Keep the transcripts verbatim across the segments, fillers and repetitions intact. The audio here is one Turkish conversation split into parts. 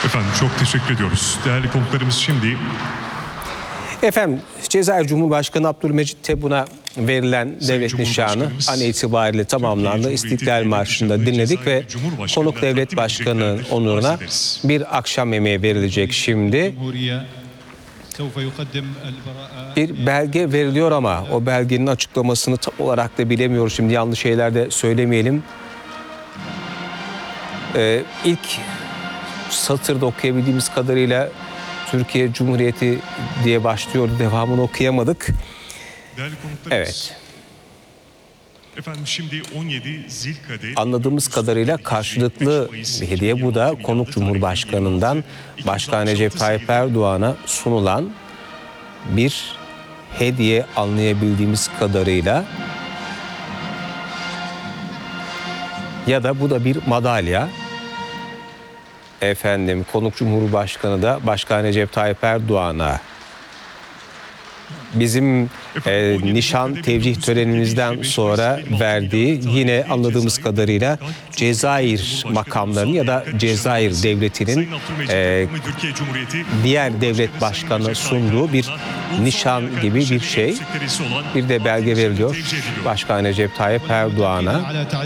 Efendim çok teşekkür ediyoruz. Değerli konuklarımız şimdi... Efendim Cezayir Cumhurbaşkanı Abdülmecit Tebboun'a verilen devlet nişanı an itibariyle tamamlandı. İstiklal Marşı'nda dinledik ve konuk devlet başkanının onuruna bir akşam yemeği verilecek şimdi. Bir belge veriliyor ama o belgenin açıklamasını tam olarak da bilemiyoruz. Şimdi yanlış şeyler de söylemeyelim. Ee, ilk satırda okuyabildiğimiz kadarıyla Türkiye Cumhuriyeti diye başlıyordu. Devamını okuyamadık. Değerli konuklarımız. Evet. Efendim şimdi on yedi Zilkade. Anladığımız kadarıyla karşılıklı bir hediye. Bu da konuk Cumhurbaşkanı'ndan Başkan Recep Tayyip Erdoğan'a sunulan bir hediye anlayabildiğimiz kadarıyla. Ya da bu da bir madalya. Efendim konuk Cumhurbaşkanı da Başkan Recep Tayyip Erdoğan'a bizim e, nişan tevcih törenimizden sonra verdiği, yine anladığımız kadarıyla Cezayir makamlarının ya da Cezayir devletinin e, diğer devlet başkanı sunduğu bir nişan gibi bir şey. Bir de belge veriliyor Başkan Recep Tayyip Erdoğan'a.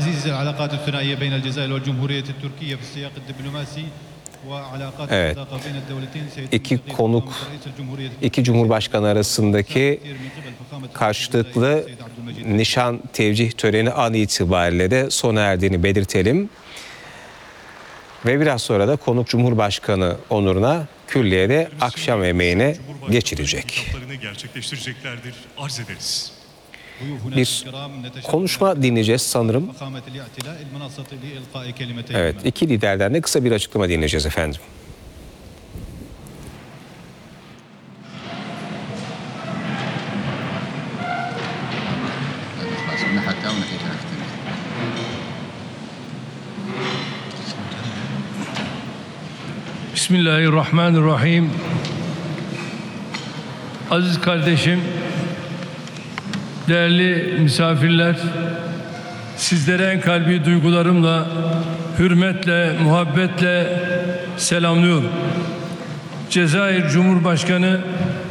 Evet. İki konuk, iki cumhurbaşkanı arasındaki karşılıklı nişan tevcih töreni an itibariyle de sona erdiğini belirtelim. Ve biraz sonra da konuk Cumhurbaşkanı onuruna külliyede akşam yemeğine geçirecek. Bir konuşma dinleyeceğiz sanırım. Evet, iki liderden de kısa bir açıklama dinleyeceğiz efendim. Bismillahirrahmanirrahim. Aziz kardeşim, değerli misafirler, sizlere en kalbi duygularımla, hürmetle, muhabbetle selamlıyorum. Cezayir Cumhurbaşkanı